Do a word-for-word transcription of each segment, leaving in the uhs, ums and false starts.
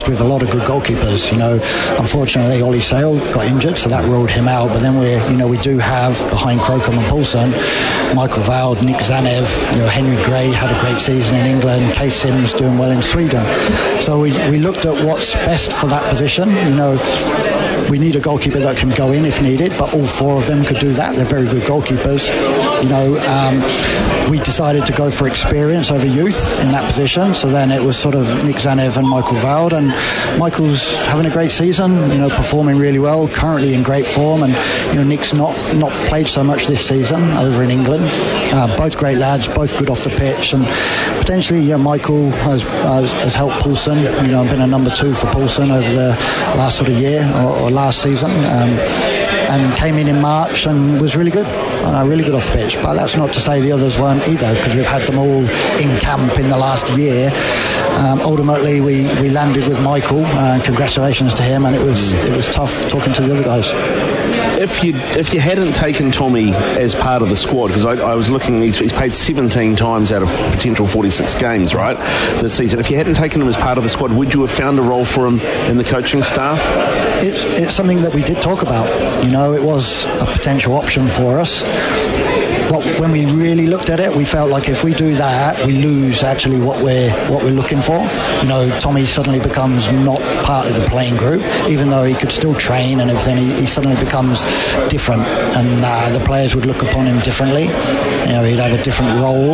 with a lot of good goalkeepers. You know, unfortunately, Ollie Sale got injured, so that ruled him out. But then we, you know, we do have behind Crocombe and Poulsen, Michael Veld, Nick Zanev, you know, Henry Gray had a great season in England, Kay Sims doing well in Sweden. So we we looked at what's best for that position. You know, we need a goalkeeper that can go in if needed, but all four of them could do that. They're very good goalkeepers. You know, um, we decided to go for experience over youth in that position. So then it was sort of Nick Zanev and Michael Veld, and Michael's having a great season, you know, performing really well, currently in great form, and you know, Nick's not not played so much this season over in England. Uh, both great lads, both good off the pitch, and potentially, yeah, Michael has has, has helped Poulsen. You know, been a number two for Poulsen over the last sort of year or, or last season, um, and came in in March and was really good, uh, really good off the pitch. But that's not to say the others weren't either, because we've had them all in camp in the last year. Um, ultimately, we, we landed with Michael. Uh, congratulations to him, and it was it was tough talking to the other guys. If you if you hadn't taken Tommy as part of the squad, because I, I was looking, he's, he's played seventeen times out of potential forty-six games, right, this season. If you hadn't taken him as part of the squad, would you have found a role for him in the coaching staff? It's, it's something that we did talk about. You know, it was a potential option for us. But when we really looked at it, we felt like if we do that, we lose actually what we're what we're looking for. You know, Tommy suddenly becomes not part of the playing group, even though he could still train and everything. He, he suddenly becomes different, and uh, the players would look upon him differently. You know, he'd have a different role.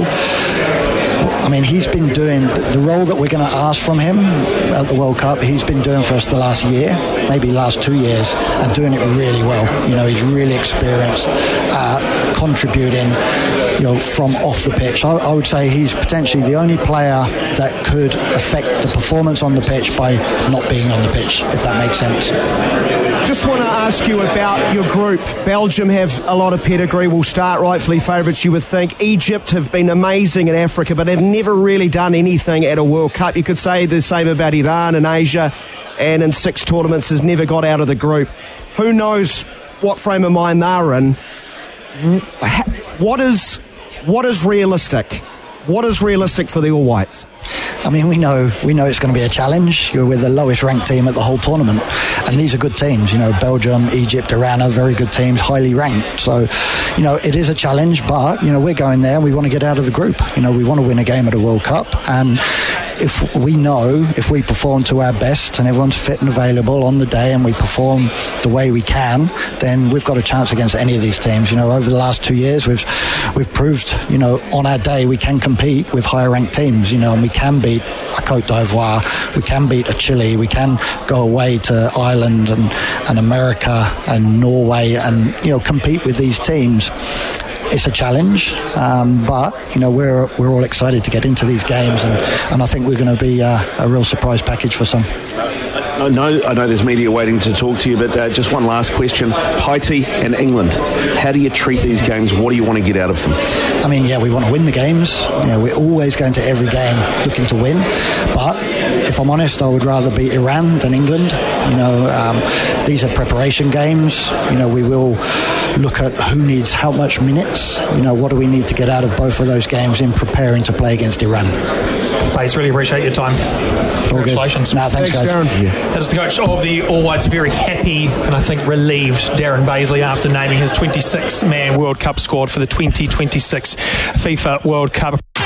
I mean, he's been doing the role that we're going to ask from him at the World Cup. He's been doing for us the last year, maybe last two years, and doing it really well. You know, he's really experienced, uh, contributing, you know, from off the pitch. I, I would say he's potentially the only player that could affect the performance on the pitch by not being on the pitch, if that makes sense. Just want to ask you about your group. Belgium have a lot of pedigree, will start rightfully favourites, you would think. Egypt have been amazing in Africa, but have never really done anything at a World Cup. You could say the same about Iran in Asia, and in six tournaments has never got out of the group. Who knows what frame of mind they're in? What is, what is realistic? What is realistic for the All Whites? I mean, we know we know it's going to be a challenge. You're with the lowest ranked team at the whole tournament, and these are good teams. You know, Belgium, Egypt, Iran are very good teams, highly ranked. So, you know, it is a challenge, but you know, we're going there. We want to get out of the group. You know, we want to win a game at a World Cup, and if we know if we perform to our best and everyone's fit and available on the day, and we perform the way we can, then we've got a chance against any of these teams. You know, over the last two years, we've we've proved, you know, on our day we can compete with higher ranked teams. You know, and we can beat a Cote d'Ivoire, we can beat a Chile, we can go away to Ireland and, and America and Norway and, you know, compete with these teams. It's a challenge, um, but you know, we're we're all excited to get into these games, and, and I think we're going to be uh, a real surprise package for some. I know, I know there's media waiting to talk to you, but uh, just one last question. Haiti and England, how do you treat these games? What do you want to get out of them? I mean, yeah, we want to win the games. You know, we're always going to every game looking to win. But if I'm honest, I would rather beat Iran than England. You know, um, these are preparation games. You know, we will look at who needs how much minutes. You know, what do we need to get out of both of those games in preparing to play against Iran. Please, really appreciate your time. Congratulations. No, thanks, thanks, guys. Darren. Yeah. That is the coach of the All Whites, very happy and I think relieved Darren Bazley after naming his twenty-six man World Cup squad for the twenty twenty-six FIFA World Cup.